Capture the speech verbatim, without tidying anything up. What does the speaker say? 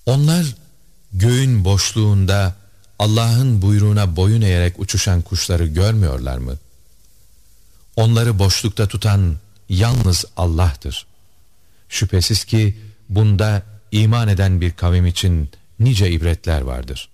Onlar göğün boşluğunda Allah'ın buyruğuna boyun eğerek uçuşan kuşları görmüyorlar mı? Onları boşlukta tutan yalnız Allah'tır. Şüphesiz ki bunda iman eden bir kavim için nice ibretler vardır.